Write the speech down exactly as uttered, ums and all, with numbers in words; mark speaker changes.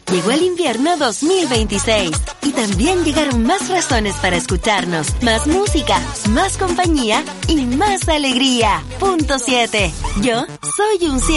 Speaker 1: Llegó el invierno dos mil veintiséis y también llegaron más razones para escucharnos, más música, más compañía y más alegría. Punto siete. Yo soy un